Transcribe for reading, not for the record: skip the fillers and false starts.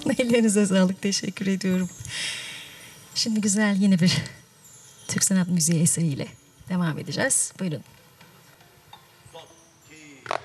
Ellerinize sağlık. Teşekkür ediyorum. Şimdi güzel yine bir Türk sanat müziği eseriyle devam edeceğiz. Buyurun.